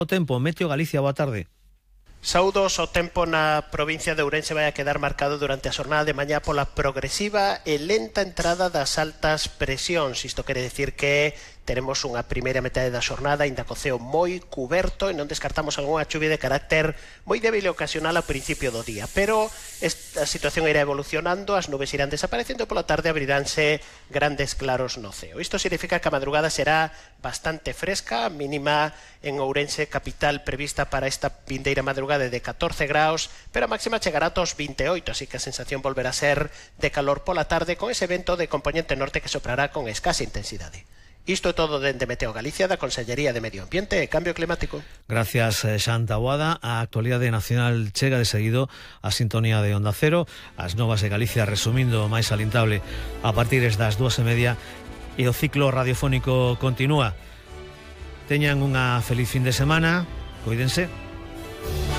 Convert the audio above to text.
O tempo, Meteo Galicia, boa tarde. Saúdos, o tempo na provincia de Ourense vai a quedar marcado durante a xornada de mañá pola progresiva e lenta entrada das altas presións. Isto quere decir que teremos unha primeira metade da xornada ainda co ceo moi cuberto e non descartamos algunha chuvia de carácter moi débil e ocasional ao principio do día, pero a situación irá evolucionando, as nubes irán desaparecendo e pola tarde abriránse grandes claros no ceo. Isto significa que a madrugada será bastante fresca, a mínima en Ourense capital prevista para esta vindeira madrugada de 14 graus, pero a máxima chegará aos 28, así que a sensación volverá a ser de calor pola tarde con ese vento de componente norte que soprará con escasa intensidade. Isto é todo dende Meteo Galicia, da Consellería de Medio Ambiente e Cambio Climático. Gracias, Xanta Boada. A actualidade nacional chega de seguido a sintonía de Onda Cero. As novas de Galicia resumindo o máis salientable a partir das 2:30 e o ciclo radiofónico continúa. Teñan unha feliz fin de semana. Cuídense.